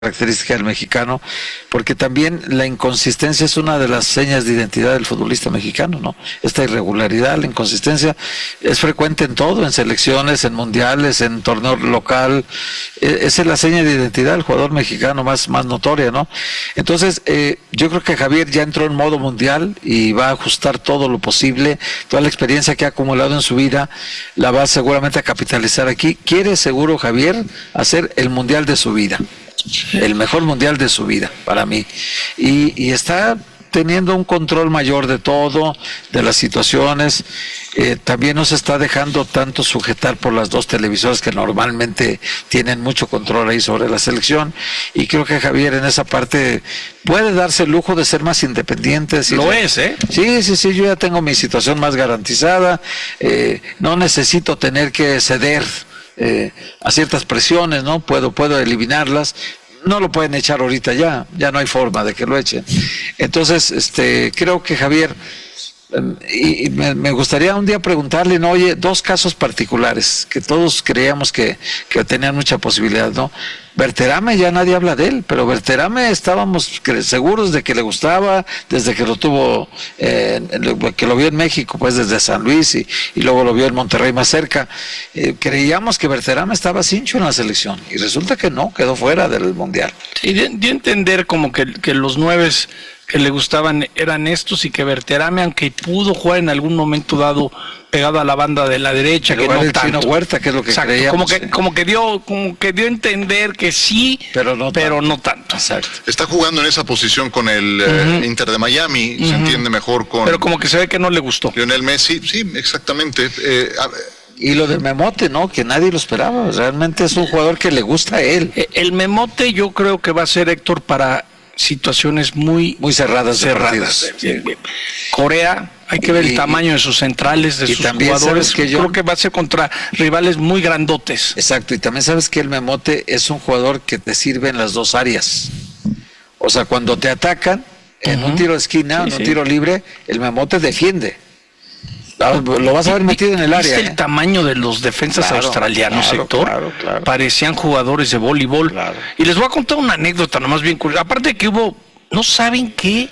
característica del mexicano, porque también la inconsistencia es una de las señas de identidad del futbolista mexicano, ¿no? Esta irregularidad, la inconsistencia es frecuente en todo, en selecciones, en mundiales, en torneo local. Esa es la seña de identidad del jugador mexicano más notoria, ¿no? Entonces, yo creo que Javier ya entró en modo mundial y va a ajustar todo lo posible, toda la experiencia que ha acumulado en su vida, la va seguramente a capitalizar aquí. Quiere seguro Javier hacer el mundial de su vida. El mejor mundial de su vida, para mí. Y está teniendo un control mayor de todo, de las situaciones. También no se está dejando tanto sujetar por las dos televisoras que normalmente tienen mucho control ahí sobre la selección. Y creo que Javier en esa parte puede darse el lujo de ser más independiente. Lo es, ¿eh? Sí, yo ya tengo mi situación más garantizada. No necesito tener que ceder a ciertas presiones, ¿no? Puedo eliminarlas. No lo pueden echar ahorita ya no hay forma de que lo echen. Entonces, creo que Javier, y me gustaría un día preguntarle, ¿no? Oye, dos casos particulares que todos creíamos que tenían mucha posibilidad, ¿no? Berterame, ya nadie habla de él, pero Berterame estábamos seguros de que le gustaba desde que lo tuvo, que lo vio en México, pues desde San Luis y luego lo vio en Monterrey más cerca. Creíamos que Berterame estaba cincho en la selección y resulta que no, quedó fuera del Mundial. Sí, dio a entender como que los nueves que le gustaban eran estos y que Berterame, aunque pudo jugar en algún momento dado pegado a la banda de la derecha, que no tanto. Chino Huerta, que es lo que exacto, creíamos. como que dio a entender que sí, pero no tanto. Exacto. Está jugando en esa posición con el Inter de Miami, se entiende mejor con... Pero como que se ve que no le gustó. Lionel Messi, sí, exactamente. Y lo de Memote, ¿no? Que nadie lo esperaba. Realmente es un jugador que le gusta a él. El Memote yo creo que va a ser, Héctor, para situaciones muy cerradas. Corea, hay que ver el tamaño de sus centrales, de sus jugadores. Creo que va a ser contra rivales muy grandotes. Exacto, y también sabes que el Memote es un jugador que te sirve en las dos áreas. O sea, cuando te atacan en un tiro de esquina, en un tiro libre, el Memote defiende. Lo vas a ver metido en el área. ¿Viste el tamaño de los defensas australianos, Héctor? Claro. Parecían jugadores de voleibol. Claro. Y les voy a contar una anécdota nomás bien curiosa. Aparte de que hubo, ¿no saben qué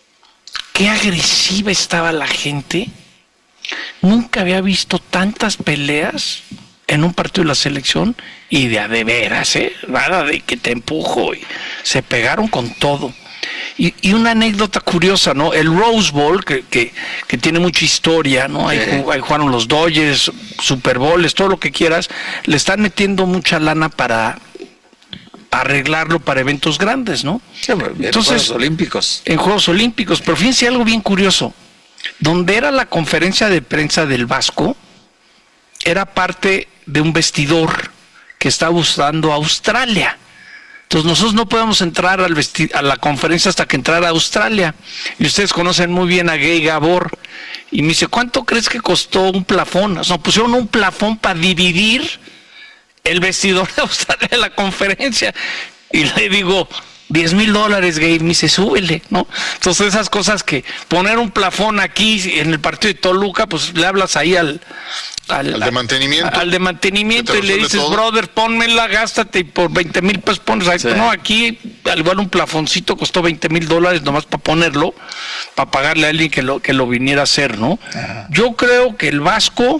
agresiva estaba la gente? Nunca había visto tantas peleas en un partido de la selección y de veras, nada de que te empujo. Y se pegaron con todo. Y una anécdota curiosa, ¿no? El Rose Bowl, que tiene mucha historia, ¿no? Ahí jugaron los Dodgers, Super Bowls, todo lo que quieras. Le están metiendo mucha lana para arreglarlo para eventos grandes, ¿no? Sí, en Juegos Olímpicos. En Juegos Olímpicos. Pero fíjense algo bien curioso. Donde era la conferencia de prensa del Vasco, era parte de un vestidor que estaba usando Australia. Entonces nosotros no podemos entrar a la conferencia hasta que entrara a Australia. Y ustedes conocen muy bien a Gay Gabor. Y me dice, ¿cuánto crees que costó un plafón? Nos pusieron un plafón para dividir el vestidor de Australia de la conferencia. Y le digo, $10,000, Gay. Me dice, súbele, ¿no? Entonces esas cosas que poner un plafón aquí en el partido de Toluca, pues le hablas ahí al de mantenimiento. Al de mantenimiento y le dices, todo. Brother, pónmela, gástate y por $20,000 pones ahí. Sí. No, aquí al igual un plafoncito costó $20,000 nomás para ponerlo, para pagarle a alguien que lo viniera a hacer, ¿no? Ajá. Yo creo que el Vasco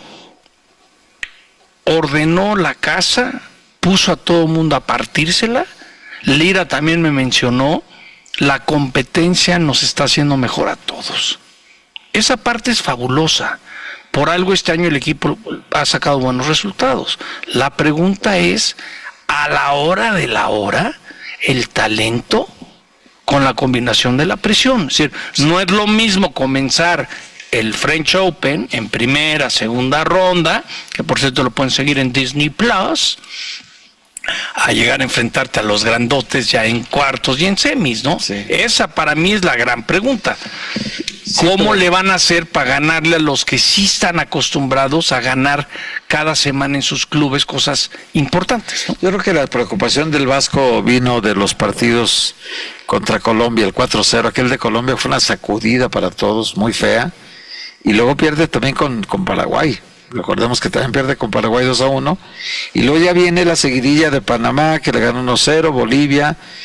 ordenó la casa, puso a todo el mundo a partírsela. Lira también me mencionó, la competencia nos está haciendo mejor a todos. Esa parte es fabulosa. Por algo este año el equipo ha sacado buenos resultados. La pregunta es, a la hora de la hora, el talento con la combinación de la presión. Es decir, no es lo mismo comenzar el French Open en primera, segunda ronda, que por cierto lo pueden seguir en Disney Plus, a llegar a enfrentarte a los grandotes ya en cuartos y en semis, ¿no? Sí. Esa para mí es la gran pregunta. ¿Cómo le van a hacer para ganarle a los que sí están acostumbrados a ganar cada semana en sus clubes cosas importantes, ¿no? Yo creo que la preocupación del Vasco vino de los partidos contra Colombia, el 4-0. Aquel de Colombia fue una sacudida para todos, muy fea. Y luego pierde también con Paraguay. recordemos que también pierde con Paraguay 2-1, y luego ya viene la seguidilla de Panamá, que le ganó 1-0, Bolivia,